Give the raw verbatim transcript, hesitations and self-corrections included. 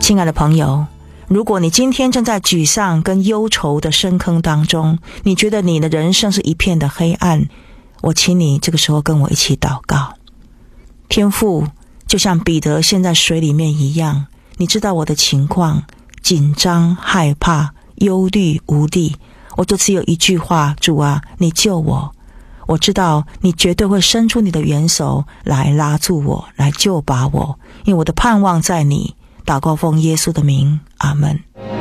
亲爱的朋友，如果你今天正在沮丧跟忧愁的深坑当中，你觉得你的人生是一片的黑暗，我请你这个时候跟我一起祷告。天父，就像彼得陷在水里面一样，你知道我的情况，紧张、害怕、忧虑、无力，我就只有一句话，主啊，你救我。我知道你绝对会伸出你的援手来拉住我，来救拔我，因为我的盼望在你。祷告奉耶稣的名，阿们。